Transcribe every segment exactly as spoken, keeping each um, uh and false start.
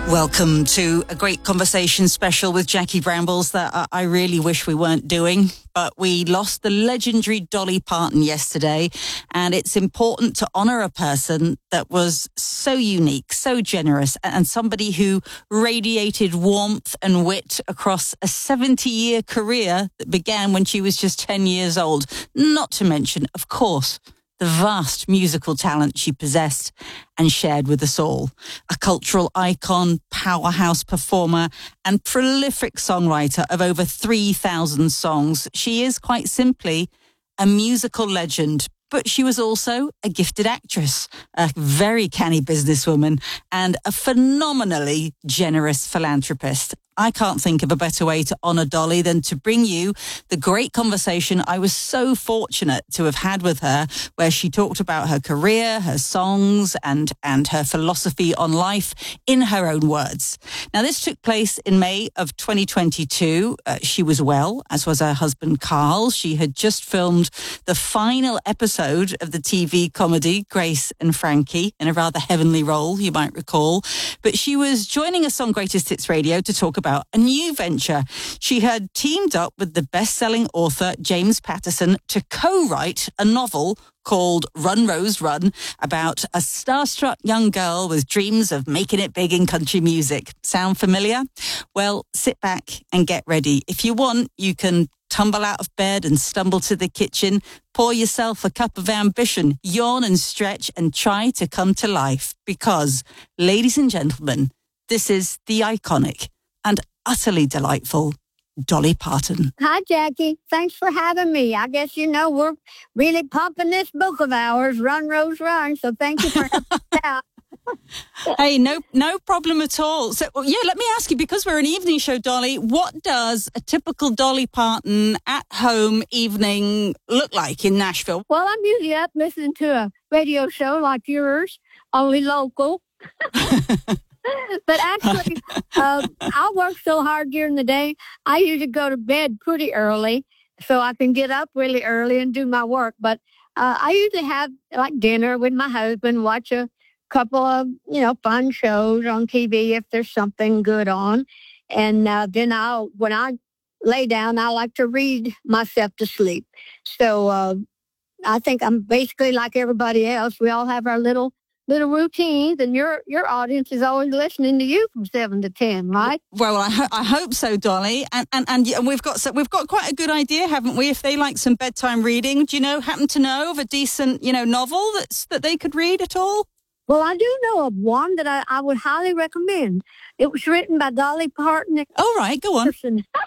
Welcome to a great conversation special with Jackie Brambles that I really wish we weren't doing, but we lost the legendary Dolly Parton yesterday, and it's important to honour a person that was so unique, so generous, and somebody who radiated warmth and wit across a seventy-year career that began when she was just ten years old. Not to mention, of course, the vast musical talent she possessed and shared with us all. A cultural icon, powerhouse performer, and prolific songwriter of over three thousand songs. She is quite simply a musical legend, but she was also a gifted actress, a very canny businesswoman, and a phenomenally generous philanthropist. I can't think of a better way to honour Dolly than to bring you the great conversation I was so fortunate to have had with her, where she talked about her career, her songs, and, and her philosophy on life in her own words. Now, this took place in May of twenty twenty-two. Uh, she was well, as was her husband, Carl. She had just filmed the final episode of the T V comedy Grace and Frankie, in a rather heavenly role, you might recall. But she was joining us on Greatest Hits Radio to talk about a new venture. She had teamed up with the best-selling author James Patterson to co-write a novel called Run, Rose, Run, about a starstruck young girl with dreams of making it big in country music. Sound familiar? Well, sit back and get ready. If you want, you can tumble out of bed and stumble to the kitchen, pour yourself a cup of ambition, yawn and stretch, and try to come to life. Because, ladies and gentlemen, this is the iconic and utterly delightful Dolly Parton. Hi, Jackie. Thanks for having me. I guess you know we're really pumping this book of ours, Run, Rose, Run, so thank you for having me out. Hey, no no problem at all. So, well, yeah, let me ask you, because we're an evening show, Dolly, what does a typical Dolly Parton at-home evening look like in Nashville? Well, I'm usually up listening to a radio show like yours, only local. But actually, uh, I work so hard during the day, I usually go to bed pretty early so I can get up really early and do my work. But uh, I usually have like dinner with my husband, watch a couple of, you know, fun shows on T V if there's something good on. And uh, then I'll, when I lay down, I like to read myself to sleep. So uh, I think I'm basically like everybody else. We all have our little little routines, and your your audience is always listening to you from seven to ten, right? Well, I, ho- I hope so, Dolly. And and and we've got so we've got quite a good idea, haven't we? If they like some bedtime reading, do you know happen to know of a decent, you know, novel that's that they could read at all? Well, I do know of one that I, I would highly recommend. It was written by Dolly Parton. All right, go on.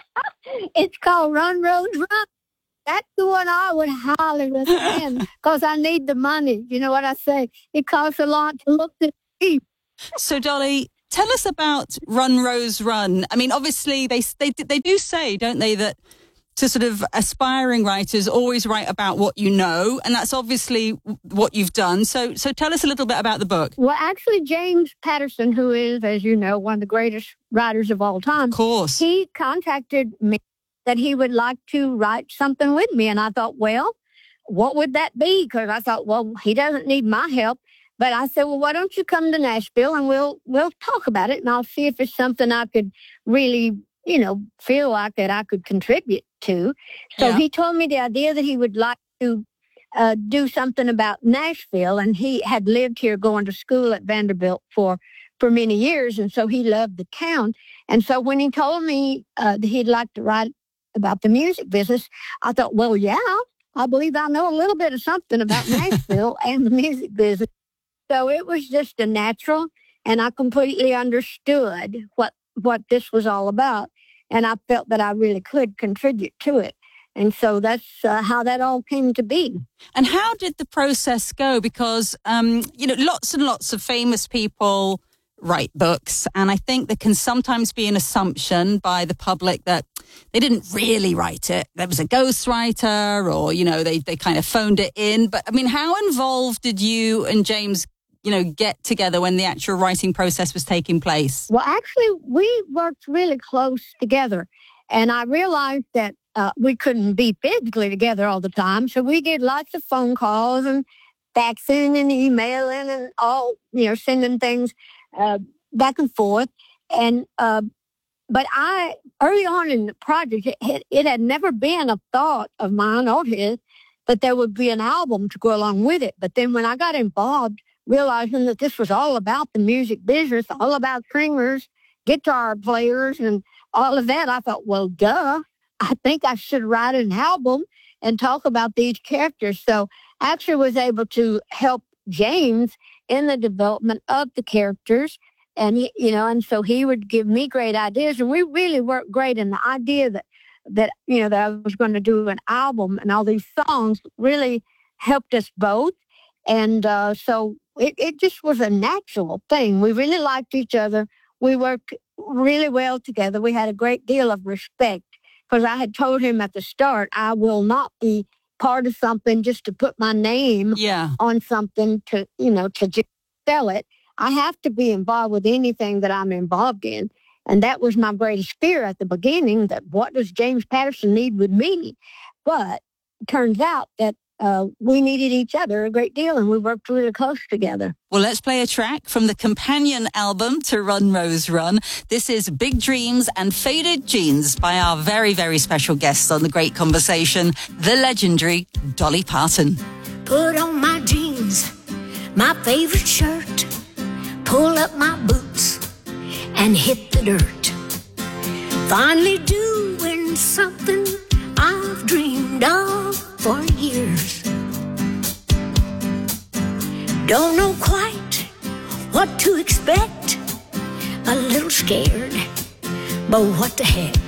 It's called Run, Rose, Run. That's the one I would highly recommend because I need the money. You know what I say? It costs a lot to look this cheap. So, Dolly, tell us about Run, Rose, Run. I mean, obviously, they they they do say, don't they, that to sort of aspiring writers always write about what you know, and that's obviously what you've done. So, so tell us a little bit about the book. Well, actually, James Patterson, who is, as you know, one of the greatest writers of all time, of course, he contacted me that he would like to write something with me. And I thought, well, what would that be? Because I thought, well, he doesn't need my help. But I said, well, why don't you come to Nashville and we'll we'll talk about it, and I'll see if it's something I could really, you know, feel like that I could contribute to. So yeah. He told me the idea that he would like to uh, do something about Nashville, and he had lived here going to school at Vanderbilt for for many years, and so he loved the town. And so when he told me uh, that he'd like to write about the music business, I thought, well, yeah, I believe I know a little bit of something about Nashville and the music business. So it was just a natural, and I completely understood what, what this was all about, and I felt that I really could contribute to it. And so that's uh, how that all came to be. And how did the process go? Because, um, you know, lots and lots of famous people write books, and I think there can sometimes be an assumption by the public that they didn't really write it. There was a ghostwriter, or, you know, they, they kind of phoned it in. But, I mean, how involved did you and James, you know, get together when the actual writing process was taking place? Well, actually, we worked really close together, and I realized that uh, we couldn't be physically together all the time, so we did lots of phone calls and faxing and emailing and all, you know, sending things uh, back and forth. And, uh, but I, early on in the project, it had, it had never been a thought of mine or his that there would be an album to go along with it. But then when I got involved, realizing that this was all about the music business, all about singers, guitar players, and all of that, I thought, well, duh, I think I should write an album and talk about these characters. So I actually was able to help James in the development of the characters. And, he, you know, and so he would give me great ideas. And we really worked great. And the idea that, that you know, that I was going to do an album and all these songs really helped us both. And uh, so it, it just was a natural thing. We really liked each other. We worked really well together. We had a great deal of respect because I had told him at the start, I will not be part of something just to put my name yeah. on something to, you know, to just sell it. I have to be involved with anything that I'm involved in. And that was my greatest fear at the beginning, that what does James Patterson need with me? But it turns out that uh, we needed each other a great deal, and we worked really close together. Well, let's play a track from the companion album to Run, Rose, Run. This is Big Dreams and Faded Jeans by our very, very special guests on The Great Conversation, the legendary Dolly Parton. Put on my jeans, my favorite shirt, pull up my boots and hit the dirt. Finally doing something I've dreamed of for years. Don't know quite what to expect, a little scared, but what the heck.